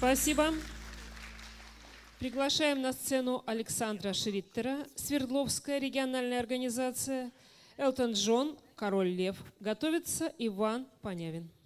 Спасибо. Приглашаем на сцену Александра Шриттера, Свердловская региональная организация, Элтон Джон, Король Лев. Готовится Иван Понявин.